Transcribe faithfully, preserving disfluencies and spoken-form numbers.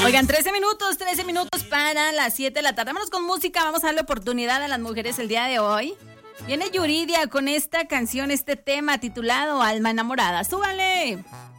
Oigan, trece minutos, trece minutos para las siete de la tarde. Vámonos con música, vamos a darle oportunidad a las mujeres el día de hoy. Viene Yuridia con esta canción, este tema titulado Alma Enamorada. ¡Súbanle!